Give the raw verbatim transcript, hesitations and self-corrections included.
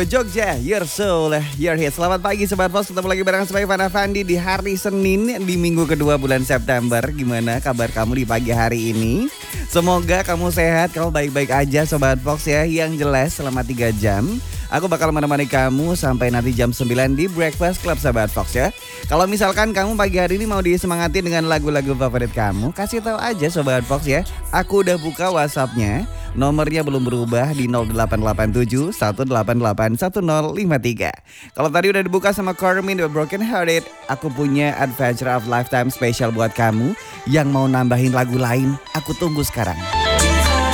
Jogja, your soul, your hit. Selamat pagi Sobat Pos, ketemu lagi bareng saya Fana Fandi di hari Senin di minggu kedua bulan September. Gimana kabar kamu di pagi hari ini? Semoga kamu sehat, kamu baik-baik aja Sobat Fox ya. Yang jelas selama tiga jam aku bakal menemani kamu sampai nanti jam sembilan di Breakfast Club Sobat Fox ya. Kalau misalkan kamu pagi hari ini mau disemangatin dengan lagu-lagu favorit kamu, kasih tahu aja Sobat Fox ya. Aku udah buka WhatsApp-nya. Nomornya belum berubah di nol delapan delapan tujuh satu delapan delapan satu nol lima tiga. Kalau tadi udah dibuka sama Carmen The Broken Hearted, aku punya Adventure of Lifetime spesial buat kamu. Yang mau nambahin lagu lain, aku tunggu sekarang.